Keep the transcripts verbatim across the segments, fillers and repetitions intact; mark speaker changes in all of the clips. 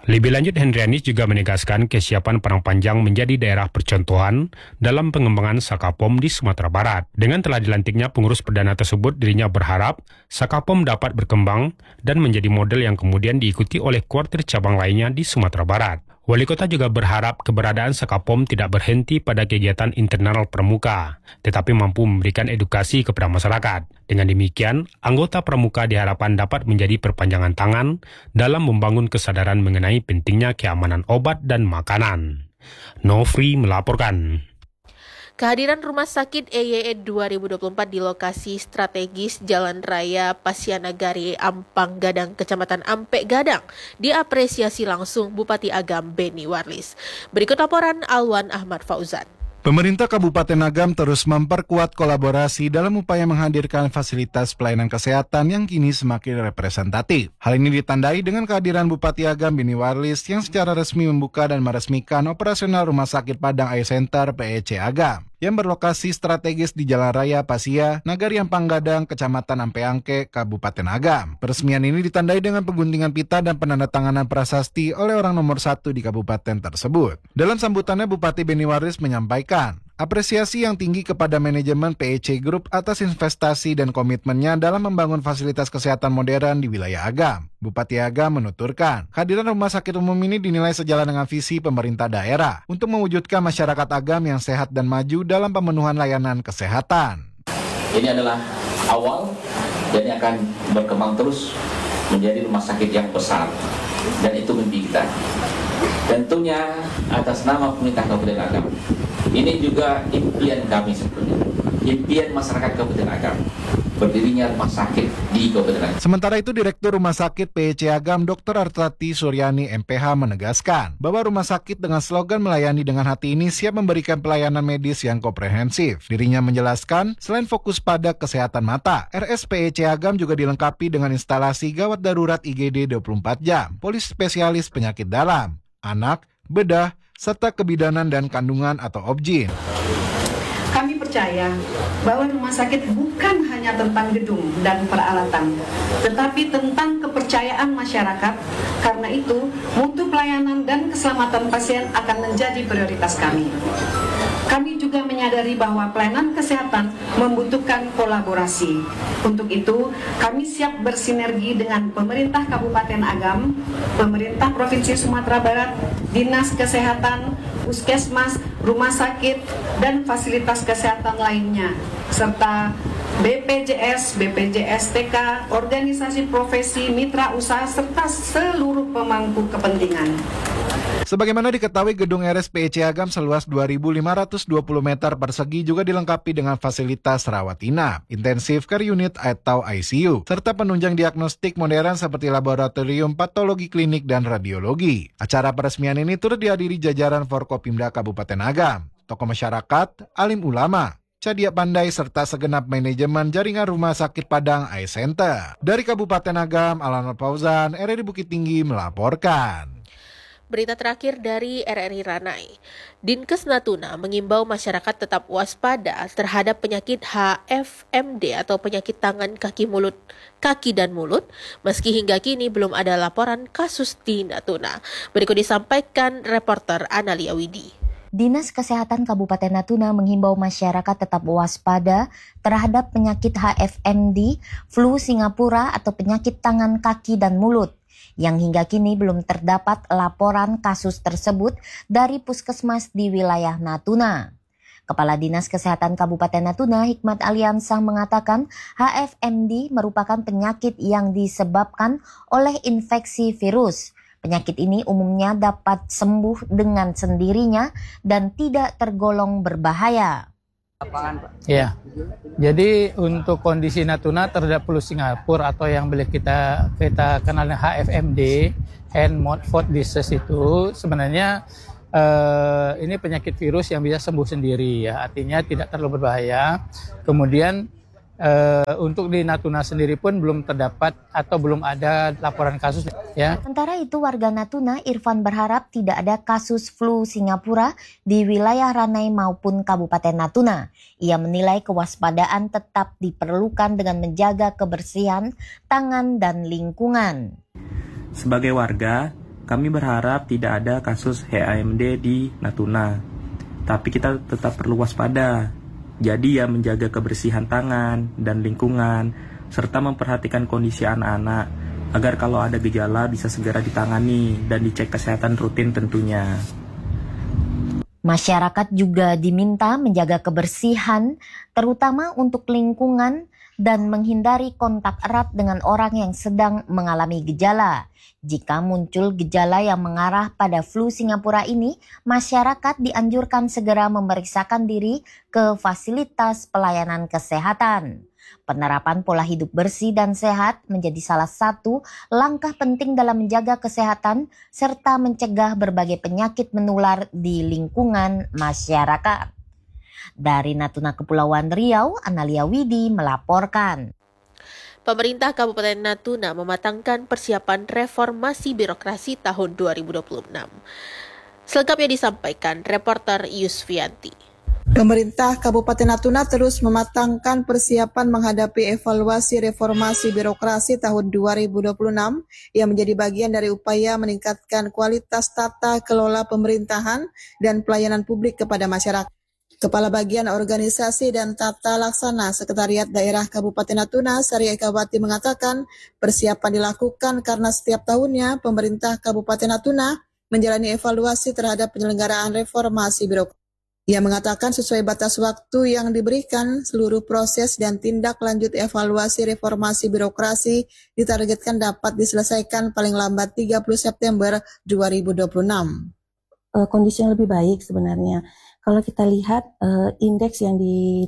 Speaker 1: Lebih lanjut, Hendrianis juga menegaskan kesiapan Padang Panjang menjadi daerah percontohan dalam pengembangan Sakapom di Sumatera Barat. Dengan telah dilantiknya pengurus perdana tersebut, dirinya berharap Sakapom dapat berkembang dan menjadi model yang kemudian diikuti oleh kuartir cabang lainnya di Sumatera Barat. Wali kota juga berharap keberadaan Sakapom tidak berhenti pada kegiatan internal pramuka, tetapi mampu memberikan edukasi kepada masyarakat. Dengan demikian, anggota pramuka diharapkan dapat menjadi perpanjangan tangan dalam membangun kesadaran mengenai pentingnya keamanan obat dan makanan. Nofri melaporkan.
Speaker 2: Kehadiran Rumah Sakit E Y E dua ribu dua puluh empat di lokasi strategis Jalan Raya Pasianagari, Ampang Gadang, Kecamatan Ampek Gadang, diapresiasi langsung Bupati Agam Beni Warlis. Berikut laporan Alwan Ahmad Fauzan.
Speaker 3: Pemerintah Kabupaten Agam terus memperkuat kolaborasi dalam upaya menghadirkan fasilitas pelayanan kesehatan yang kini semakin representatif. Hal ini ditandai dengan kehadiran Bupati Agam Beni Warlis yang secara resmi membuka dan meresmikan operasional Rumah Sakit Padang Eye Center P E C Agam yang berlokasi strategis di Jalan Raya Pasia, Nagari Ampang Gadang, Kecamatan Ampeangke, Kabupaten Agam. Peresmian ini ditandai dengan pengguntingan pita dan penandatanganan prasasti oleh orang nomor satu di kabupaten tersebut. Dalam sambutannya, Bupati Beni Warlis menyampaikan apresiasi yang tinggi kepada manajemen P E C Group atas investasi dan komitmennya dalam membangun fasilitas kesehatan modern di wilayah Agam. Bupati Agam menuturkan, kehadiran rumah sakit umum ini dinilai sejalan dengan visi pemerintah daerah untuk mewujudkan masyarakat Agam yang sehat dan maju dalam pemenuhan layanan kesehatan.
Speaker 4: Ini adalah awal dan ini akan berkembang terus menjadi rumah sakit yang besar, dan itu mimpi kita. Tentunya atas nama pemerintah Kabupaten Agam. Ini juga impian kami sebetulnya, impian masyarakat Kabupaten Agam, berdirinya rumah sakit di Kabupaten Agam.
Speaker 3: Sementara itu, Direktur Rumah Sakit P E C Agam Doktor Artati Suryani M P H menegaskan bahwa rumah sakit dengan slogan melayani dengan hati ini siap memberikan pelayanan medis yang komprehensif. Dirinya menjelaskan, selain fokus pada kesehatan mata, R S P E C Agam juga dilengkapi dengan instalasi gawat darurat I G D dua puluh empat jam, polis spesialis penyakit dalam, anak, bedah, serta kebidanan dan kandungan atau obgyn.
Speaker 5: Kami percaya bahwa rumah sakit bukan hanya tentang gedung dan peralatan, tetapi tentang kepercayaan masyarakat. Karena itu, mutu pelayanan dan keselamatan pasien akan menjadi prioritas kami. Kami juga menyadari bahwa pelayanan kesehatan membutuhkan kolaborasi. Untuk itu, kami siap bersinergi dengan pemerintah Kabupaten Agam, pemerintah Provinsi Sumatera Barat, Dinas Kesehatan, Puskesmas, rumah sakit, dan fasilitas kesehatan lainnya, serta B P J S, B P J S T K, organisasi profesi, mitra usaha, serta seluruh pemangku kepentingan.
Speaker 3: Sebagaimana diketahui, gedung R S P E C Agam seluas dua ribu lima ratus dua puluh meter persegi juga dilengkapi dengan fasilitas rawat inap, intensive care unit atau I C U, serta penunjang diagnostik modern seperti laboratorium patologi klinik dan radiologi. Acara peresmian ini turut dihadiri jajaran Forkopimda Kabupaten Agam, tokoh masyarakat, alim ulama, Cadia Pandai, serta segenap manajemen jaringan Rumah Sakit Padang Eye Center. Dari Kabupaten Agam, Alwan Fauzan, R R I Bukit Tinggi melaporkan.
Speaker 2: Berita terakhir dari R R I Ranai. Dinkes Natuna mengimbau masyarakat tetap waspada terhadap penyakit H F M D atau penyakit tangan kaki mulut, kaki dan mulut, meski hingga kini belum ada laporan kasus di Natuna. Berikut disampaikan reporter Analia Widi.
Speaker 6: Dinas Kesehatan Kabupaten Natuna menghimbau masyarakat tetap waspada terhadap penyakit H F M D, flu Singapura atau penyakit tangan kaki dan mulut, yang hingga kini belum terdapat laporan kasus tersebut dari puskesmas di wilayah Natuna. Kepala Dinas Kesehatan Kabupaten Natuna, Hikmat Aliansah, mengatakan H F M D merupakan penyakit yang disebabkan oleh infeksi virus. Penyakit ini umumnya dapat sembuh dengan sendirinya dan tidak tergolong berbahaya.
Speaker 7: Ya, jadi untuk kondisi Natuna terhadap flu Singapura atau yang boleh kita kita kenal H F M D, hand mouth foot disease, itu sebenarnya eh, ini penyakit virus yang bisa sembuh sendiri, ya, artinya tidak terlalu berbahaya. Kemudian eh, untuk di Natuna sendiri pun belum terdapat atau belum ada laporan kasus, ya.
Speaker 6: Sementara itu, warga Natuna, Irfan, berharap tidak ada kasus flu Singapura di wilayah Ranai maupun Kabupaten Natuna. Ia menilai kewaspadaan tetap diperlukan dengan menjaga kebersihan tangan dan lingkungan.
Speaker 8: Sebagai warga, Kami berharap tidak ada kasus H A M D di Natuna, tapi kita tetap perlu waspada. Jadi ya menjaga kebersihan tangan dan lingkungan, serta memperhatikan kondisi anak-anak, agar kalau ada gejala bisa segera ditangani dan dicek kesehatan rutin tentunya.
Speaker 6: Masyarakat juga diminta menjaga kebersihan, terutama untuk lingkungan, dan menghindari kontak erat dengan orang yang sedang mengalami gejala. Jika muncul gejala yang mengarah pada flu Singapura ini, masyarakat dianjurkan segera memeriksakan diri ke fasilitas pelayanan kesehatan. Penerapan pola hidup bersih dan sehat menjadi salah satu langkah penting dalam menjaga kesehatan serta mencegah berbagai penyakit menular di lingkungan masyarakat. Dari Natuna Kepulauan Riau, Analia Widi melaporkan.
Speaker 2: Pemerintah Kabupaten Natuna mematangkan persiapan reformasi birokrasi tahun dua ribu dua puluh enam. Selengkapnya disampaikan reporter Yusfianti.
Speaker 9: Pemerintah Kabupaten Natuna terus mematangkan persiapan menghadapi evaluasi reformasi birokrasi tahun dua ribu dua puluh enam yang menjadi bagian dari upaya meningkatkan kualitas tata kelola pemerintahan dan pelayanan publik kepada masyarakat. Kepala Bagian Organisasi dan Tata Laksana Sekretariat Daerah Kabupaten Natuna, Sari Ekawati mengatakan persiapan dilakukan karena setiap tahunnya pemerintah Kabupaten Natuna menjalani evaluasi terhadap penyelenggaraan reformasi birokrasi. Ia mengatakan sesuai batas waktu yang diberikan, seluruh proses dan tindak lanjut evaluasi reformasi birokrasi ditargetkan dapat diselesaikan paling lambat tiga puluh September dua ribu dua puluh enam.
Speaker 10: Uh, kondisi yang lebih baik sebenarnya. Kalau kita lihat uh, indeks yang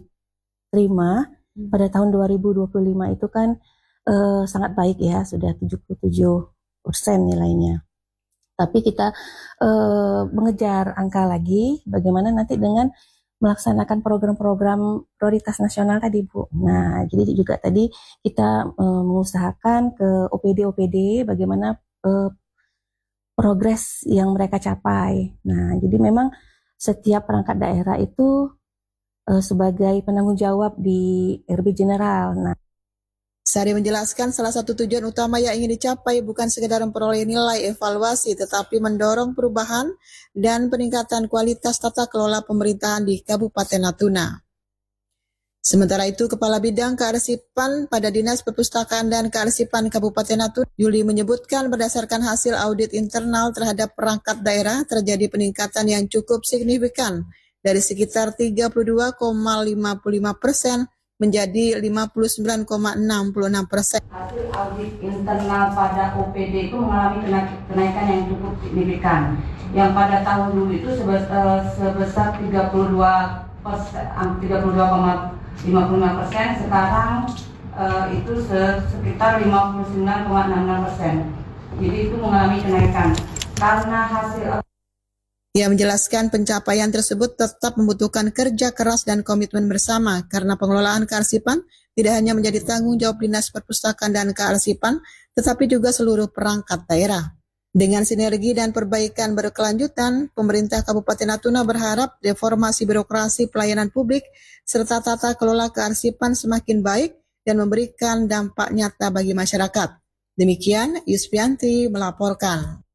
Speaker 10: diterima hmm. pada tahun dua ribu dua puluh lima itu kan uh, sangat baik ya, sudah tujuh puluh tujuh persen nilainya. Tapi kita uh, mengejar angka lagi, bagaimana nanti dengan melaksanakan program-program prioritas nasional tadi, Bu. Nah, jadi juga tadi kita uh, mengusahakan ke O P D-O P D bagaimana uh, progres yang mereka capai. Nah, jadi memang setiap perangkat daerah itu uh, sebagai penanggung jawab di R B General. Nah,
Speaker 9: Sari menjelaskan salah satu tujuan utama yang ingin dicapai bukan sekedar memperoleh nilai evaluasi, tetapi mendorong perubahan dan peningkatan kualitas tata kelola pemerintahan di Kabupaten Natuna. Sementara itu, Kepala Bidang Kearsipan pada Dinas Perpustakaan dan Kearsipan Kabupaten Natuna, Yuli, menyebutkan berdasarkan hasil audit internal terhadap perangkat daerah terjadi peningkatan yang cukup signifikan dari sekitar tiga puluh dua koma lima puluh lima persen menjadi lima puluh sembilan koma enam puluh enam persen.
Speaker 11: Hasil audit internal pada O P D itu mengalami kenaikan yang cukup signifikan. Yang pada tahun dulu itu sebesar tiga puluh dua koma lima puluh lima persen, sekarang uh, itu sekitar lima puluh sembilan koma enam enam persen. Jadi itu mengalami kenaikan. Karena hasil
Speaker 9: Ia menjelaskan pencapaian tersebut tetap membutuhkan kerja keras dan komitmen bersama karena pengelolaan kearsipan tidak hanya menjadi tanggung jawab Dinas Perpustakaan dan Kearsipan, tetapi juga seluruh perangkat daerah. Dengan sinergi dan perbaikan berkelanjutan, pemerintah Kabupaten Natuna berharap reformasi birokrasi pelayanan publik serta tata kelola kearsipan semakin baik dan memberikan dampak nyata bagi masyarakat. Demikian, Yusfianti melaporkan.